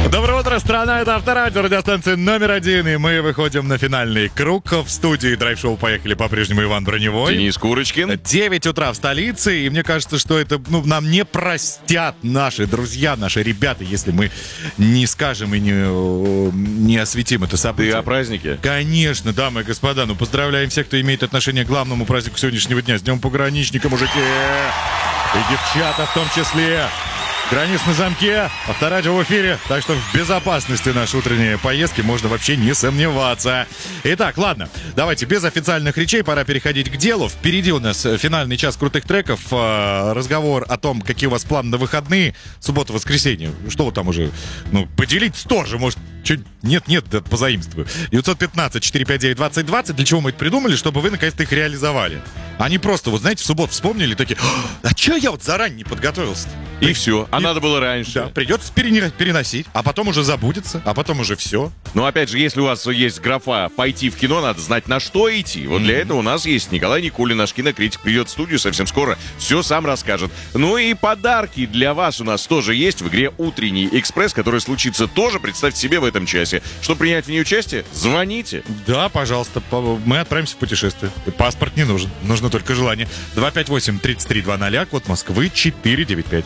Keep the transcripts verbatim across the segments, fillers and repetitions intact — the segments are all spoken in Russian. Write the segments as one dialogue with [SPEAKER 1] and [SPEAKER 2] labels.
[SPEAKER 1] Доброе утро, страна, это Авторадио, радиостанция номер один, и мы выходим на финальный круг. В студии драйв-шоу «Поехали» по-прежнему Иван Броневой.
[SPEAKER 2] Денис Курочкин.
[SPEAKER 1] девять утра в столице, и мне кажется, что это, ну, нам не простят наши друзья, наши ребята, если мы не скажем и не, не осветим это событие.
[SPEAKER 2] Ты о празднике?
[SPEAKER 1] Конечно, дамы и господа, ну, поздравляем всех, кто имеет отношение к главному празднику сегодняшнего дня, с Днем пограничника, мужики, и девчата в том числе. Границ на замке, Авторадио в эфире, так что в безопасности нашей утренней поездки можно вообще не сомневаться. Итак, ладно, давайте без официальных речей, пора переходить к делу. Впереди у нас финальный час крутых треков, разговор о том, какие у вас планы на выходные, суббота-воскресенье. Что вы там уже, ну, поделитесь тоже, может, что нет-нет, да позаимствую. девятьсот пятнадцать четыреста пятьдесят девять двадцать двадцать, для чего мы это придумали? Чтобы вы наконец-то их реализовали. Они просто, вот знаете, в субботу вспомнили, такие, а че я вот заранее не подготовился?
[SPEAKER 2] И все. А
[SPEAKER 1] И...
[SPEAKER 2] надо было раньше.
[SPEAKER 1] Да, придется перене- переносить, а потом уже забудется, а потом уже все.
[SPEAKER 2] Но опять же, если у вас есть графа «пойти в кино», надо знать, на что идти. Вот mm-hmm. для этого у нас есть Николай Никулин, наш кинокритик, придет в студию совсем скоро, все сам расскажет. Ну и подарки для вас у нас тоже есть в игре «Утренний экспресс», который случится тоже, представьте себе, в этом часе. Чтобы принять в ней участие, звоните.
[SPEAKER 1] Да, пожалуйста, мы отправимся в путешествие. Паспорт не нужен, нужно только желание. два пять восемь тридцать три двадцать, код Москвы четыре девять пять.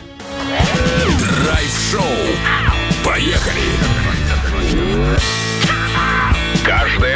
[SPEAKER 3] Драйв-шоу. Поехали! Каждое